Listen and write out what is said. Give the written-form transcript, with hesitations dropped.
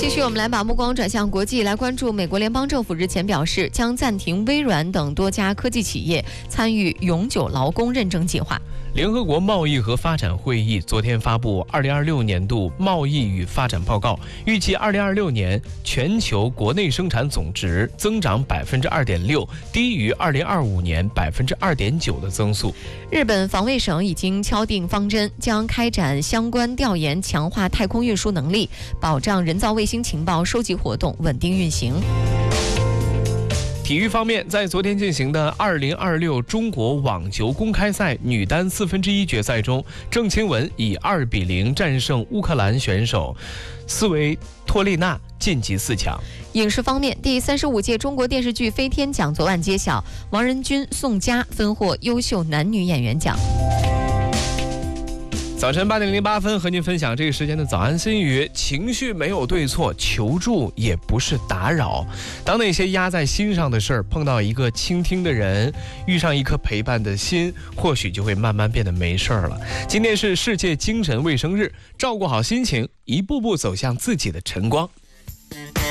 继续，我们来把目光转向国际，来关注美国联邦政府日前表示，将暂停微软等多家科技企业参与永久劳工认证计划。 联合国贸易和发展会议昨天发布2026年度贸易与发展报告，预计2026年全球国内生产总值增长2.6%，低于2025年2.9%的增速。 日本防卫省已经敲定方针，将开展相关调研，强化太空运输能力，保障人造卫星情报收集活动稳定运行。 体育方面，在昨天进行的2026中国网球公开赛女单1/4决赛中，郑钦文以2-0战胜乌克兰选手斯维托利娜，晋级4强。 影视方面，第35届中国电视剧飞天奖昨晚揭晓，王仁君、宋佳分获优秀男女演员奖。 早晨8点08分，和您分享这个时间的早安心语。情绪没有对错，求助也不是打扰。当那些压在心上的事儿碰到一个倾听的人，遇上一颗陪伴的心，或许就会慢慢变得没事儿了。今天是世界精神卫生日，照顾好心情，一步步走向自己的晨光。